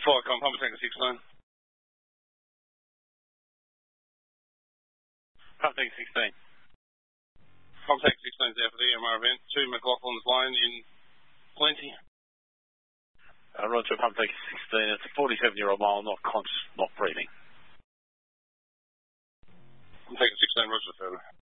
Firecom, pump tank 16. Pump tank 16. Pump tank 16 is out for the EMR event. 2 McLaughlin's Lane in Plenty. Roger, pump tank 16. It's a 47-year-old male, not conscious, not breathing. Pump tank 16, Roger, further.